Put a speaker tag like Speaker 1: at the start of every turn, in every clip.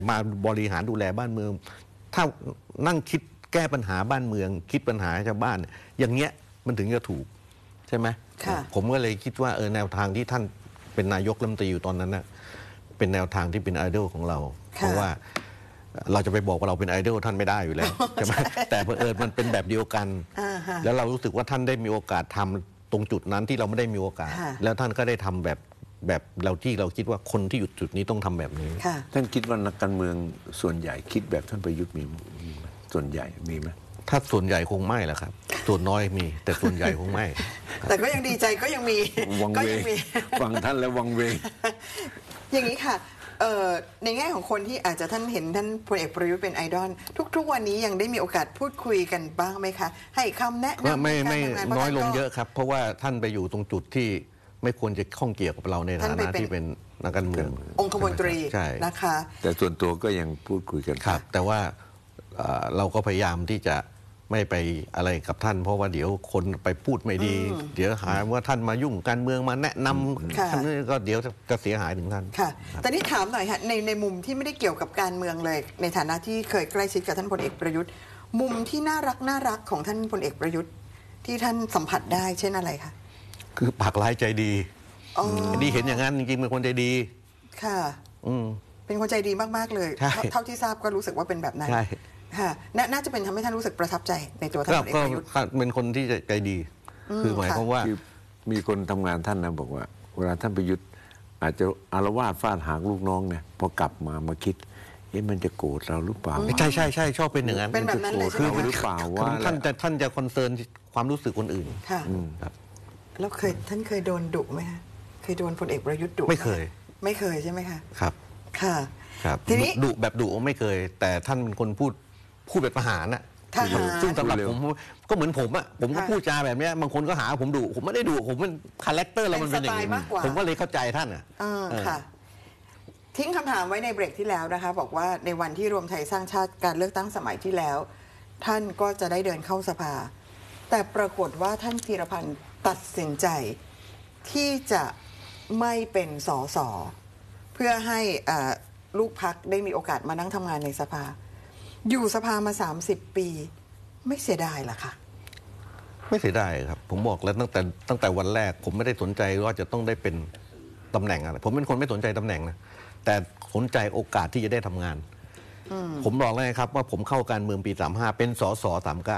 Speaker 1: มาบริหารดูแลบ้านเมือง ถ้านั่งคิดแก้ปัญหาบ้านเมือง คิดปัญหาชาวบ้านอย่างเงี้ยมันถึงจะถูกใช่ไหมผมก็เลยคิดว่าแนวทางที่ท่านเป็นนายกรัฐมนตรีอยู่ตอนนั้นน่ะเป็นแนวทางที่เป็นไอดอลของเราเพราะว่าเราจะไปบอกว่าเราเป็นไอดอลท่านไม่ได้อยู่แล้วใช่ไหมแต่เผอิญมันเป็นแบบเดียวกันแล้วเรารู้สึกว่าท่านได้มีโอกาสทำตรงจุดนั้นที่เราไม่ได้มีโอกาสแล้วท่านก็ได้ทำแบบเราที่เราคิดว่าคนที่อยู่จุดนี้ต้องทำแบบนี้
Speaker 2: ท่านคิดว่านักการเมืองส่วนใหญ่คิดแบบท่านประยุทธ์มีไหมส่วนใหญ่มีไหม
Speaker 1: ถ้าส่วนใหญ่คงไม่แหละครับส่วนน้อยมีแต่ส่วนใหญ่คงไม่
Speaker 3: แต่ก็ยังดีใจก็ยังมี
Speaker 2: ก็ยังมีฟังท่านแล้ววังเวง
Speaker 3: อย่างนี้ค่ะในแง่ของคนที่อาจจะท่านเห็นท่านพลเอกประยุทธ์เป็นไอดอลทุกวันนี้ยังได้มีโอกาสพูดคุยกันบ้างไหมคะให้คำแนะนำ
Speaker 1: ไม่น้อยลงเยอะครับเพราะว่าท่านไปอยู่ตรงจุดที่ไม่ควรจะข้องเกี่ยวกับเราในฐานะที่เป็นนักการเมือง
Speaker 3: องคมนตรีนะคะ
Speaker 2: แต่ส่วนตัวก็ยังพูดคุยกัน
Speaker 1: ครับแต่ว่าเราก็พยายามที่จะไม่ไปอะไรกับท่านเพราะว่าเดี๋ยวคนไปพูดไม่ดีเดี๋ยวหาว่าท่านมายุ่งการเมืองมาแนะนำท่านก็เดี๋ยวจะเสียหายถึงท่าน
Speaker 3: ค่ะแต่นี่ถามหน่อยค่ะในมุมที่ไม่ได้เกี่ยวกับการเมืองเลยในฐานะที่เคยใกล้ชิดกับท่านพลเอกประยุทธ์มุมที่น่ารักของท่านพลเอกประยุทธ์ที่ท่านสัมผัสได้เช่นอะไรคะ
Speaker 1: คือปากร้ายใจดีดีเห็นอย่างนั้นจริงๆเป็นคนใจดี
Speaker 3: ค่ะเป็นคนใจดีมากๆเลยเท่าที่ทราบก็รู้สึกว่าเป็นแบบนั้นค่ะน่าจะเป็นทำให้ท่านรู้สึกประทับใจในตัวท่านพลเอกประยุทธ์
Speaker 1: เป็นคนที่ใจดีคือหมายความว่า
Speaker 2: มีคนทำงานท่านนะบอกว่าเวลาท่านประยุทธ์อาจจะอารวาสฟาดหางลูกน้องเนี่ยพอกลับมาคิดมันจะโกรธเราหรือเปล่า
Speaker 1: ใช่ชอบเป็นอย่างนั้น
Speaker 3: เป็นแบบนั้นเลย
Speaker 2: คือหรือเปล่าว่า
Speaker 1: ท่านจะคอนเซิร์นความรู้สึกคนอื่น
Speaker 3: ค่ะแล้วท่านเคยโดนดุไหมคะเคยโดนพลเอกประยุทธ์ดุ
Speaker 1: ไม่เคย
Speaker 3: ใช่ไหมคะ
Speaker 1: ครับ
Speaker 3: ค่ะ
Speaker 1: ครับทีนี้ดุแบบดุไม่เคยแต่ท่านเป็นคนพูดแบบประหารน่ะซึ่งสำหรับผมก็เหมือนผมอ่ะผมก็พูดจาแบบนี้บางคนก็หาผมดุผมไม่ได้ดุผมเป็นคาแรคเตอร์เรามันเป็นอย่างนี้ผมก็เลยเข้าใจท่านอ่ะ
Speaker 3: ค่ะทิ้งคำถามไว้ในเบรกที่แล้วนะคะบอกว่าในวันที่รวมไทยสร้างชาติการเลือกตั้งสมัยที่แล้วท่านก็จะได้เดินเข้าสภาแต่ปรากฏว่าท่านธีรพันธ์ตัดสินใจที่จะไม่เป็นสสเพื่อให้ลูกพรรคได้มีโอกาสมานั่งทำงานในสภาอยู่สภามา30 ปีไม่เสียดายหรอคะ
Speaker 1: ไม่เสียดายครับผมบอกแล้วตั้งแต่วันแรกผมไม่ได้สนใจว่าจะต้องได้เป็นตำแหน่งอะไรผมเป็นคนไม่สนใจตำแหน่งนะแต่สนใจโอกาสที่จะได้ทำงานผมบอกเลยครับว่าผมเข้าการเมืองปี35เป็นสส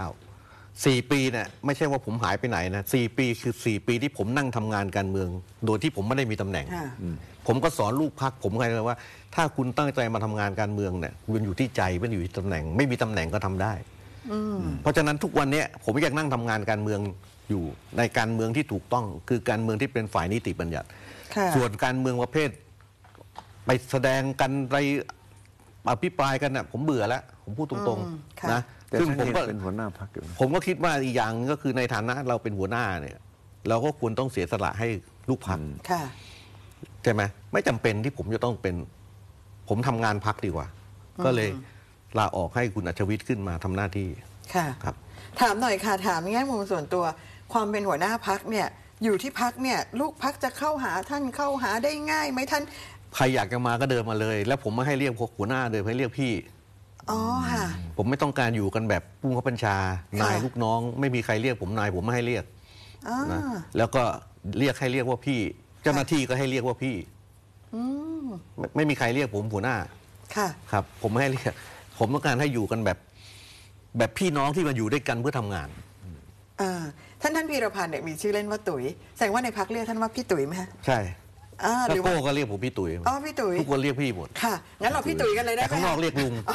Speaker 1: 39 ปีเนี่ยไม่ใช่ว่าผมหายไปไหนนะ4 ปีคือ4 ปีที่ผมนั่งทำงานการเมืองโดยที่ผมไม่ได้มีตำแหน่งผมก็สอนลูกพรรคผมเลยว่าถ้าคุณตั้งใจมาทำงานการเมืองเนี่ยมันอยู่ที่ใจไม่อยู่ที่ตำแหน่งไม่มีตำแหน่งก็ทำได้เพราะฉะนั้นทุกวันนี้ผมอยากนั่งทำงานการเมืองอยู่ในการเมืองที่ถูกต้องคือการเมืองที่เป็นฝ่ายนิติบัญญัติส่วนการเมืองประเภทไปแสดงกันไปอภิปรายกันเนี่ยผมเบื่อแล้วผมพูดตรงๆนะ
Speaker 2: ซึ่งผมก็เป็นหัวหน้าพรรค
Speaker 1: ผมก็คิดว่าอีกอย่างก็คือในฐานะเราเป็นหัวหน้าเนี่ยเราก็ควรต้องเสียสละให้ลูกพรรคใช่ไหมไม่จำเป็นที่ผมจะต้องเป็นผมทำงานพรรคดีกว่าก็เลยลาออกให้คุณอัจฉริยะขึ้นมาทำหน้าที่
Speaker 3: ค่ะครับถามหน่อยค่ะถามแง่มุมส่วนตัวความเป็นหัวหน้าพรรคเนี่ยอยู่ที่พรรคเนี่ยลูกพรรคจะเข้าหาท่านเข้าหาได้ง่ายไหมท่าน
Speaker 1: ใครอยากจะมาก็เดินมาเลยแล้วผมไม่ให้เรียกหัวหน้าเลยให้เรียกพี่
Speaker 3: ค่ะ
Speaker 1: ผมไม่ต้องการอยู่กันแบบผู้บังคับบัญชานายลูกน้องไม่มีใครเรียกผมนายผมไม่ให้เรียกนะแล้วก็เรียกให้เรียกว่าพี่เจ้าหน้าที่ก็ให้เรียกว่าพี่ไม่มีใครเรียกผมหัวหน้าครับผมไม่ให้เรียกผมต้องการให้อยู่กันแบบพี่น้องที่มาอยู่ด้วยกันเพื่อทำงาน
Speaker 3: ท่านพีรพันธ์เนี่ยมีชื่อเล่นว่าตุ๋ยแสดงว่าในพรรคเรียกท่านว่าพี่ตุ๋ยไหมฮะ
Speaker 1: ใช่แล้วโก้ก็เรียกผมพี่ตุ๋ย
Speaker 3: พี่ตุ๋ย
Speaker 1: ทุกคนเรียกพี่หมด
Speaker 3: ค่ะงั้นเราพี่ตุ๋ยกันเลยได้ไหม
Speaker 1: ข้างนอกเรียกลุง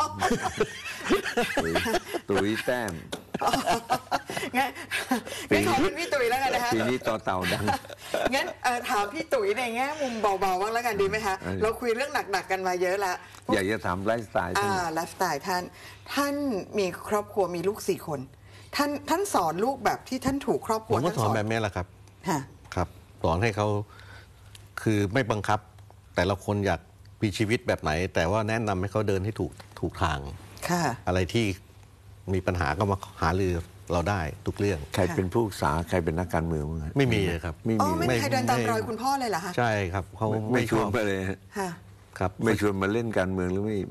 Speaker 2: ตุ๋ยแต้ม
Speaker 3: งั้นขอเป็นพี่ตุ๋ยแล้วกันนะคะ
Speaker 2: ปีนี้ต่อเต่าดัง
Speaker 3: งั้นถามพี่ตุ๋ยในแง่มุมเบาๆบ้างแล้วกันดีไหมคะเราคุยเรื่องหนักๆกันมาเยอะละ
Speaker 2: อยากจะถามไลฟ์สไตล์
Speaker 3: ไลฟ์สไตล์ท่านมีครอบครัวมีลูก4 คนท่านสอนลูกแบบที่ท่านถูกครอบครัว
Speaker 1: ผมก็สอนแบบนี้แหละครับครับสอนให้เขาคือไม่บังคับแต่ละคนอยากมีชีวิตแบบไหนแต่ว่าแนะนำให้เขาเดินให้ถูกทางอะไรที่มีปัญหาก็มาหารือเราได้ทุกเรื่อง
Speaker 2: ใครเป็นผู้ศึกษาใครเป็นนักการเมือง
Speaker 1: ไม่มีเลยครับ
Speaker 3: ไม่มีใครเดินตามรอยคุณพ่อเลยเหรอคะ
Speaker 1: ใช่ครับเขา
Speaker 2: ไม่ชวนไปเลยครับไม่ชวนมาเล่นการเมืองหรือไม่